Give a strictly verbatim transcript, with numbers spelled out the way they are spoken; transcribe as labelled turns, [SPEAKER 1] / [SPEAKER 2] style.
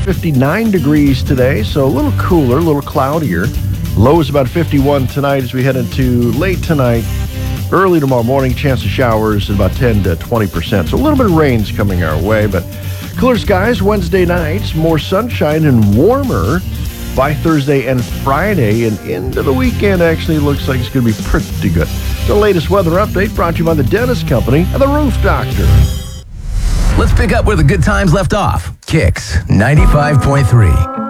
[SPEAKER 1] fifty-nine degrees today, so a little cooler, a little cloudier. Low is about fifty-one tonight as we head into late tonight. Early tomorrow morning, chance of showers at about ten to twenty percent. So a little bit of rain's coming our way, but cooler skies Wednesday nights, more sunshine and warmer by Thursday and Friday, and into the weekend actually looks like it's going to be pretty good. The latest weather update brought to you by the Dentist Company and the Roof Doctor.
[SPEAKER 2] Let's pick up where the good times left off. Kicks ninety-five point three.